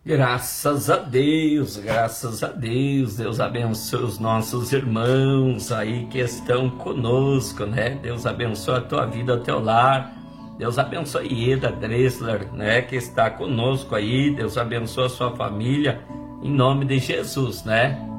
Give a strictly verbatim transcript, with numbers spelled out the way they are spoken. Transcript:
Graças a Deus, graças a Deus, Deus abençoe os nossos irmãos aí que estão conosco, né? Deus abençoe a tua vida, o teu lar. Deus abençoe Ieda Dressler, né? Que está conosco aí. Deus abençoe a sua família, em nome de Jesus, né?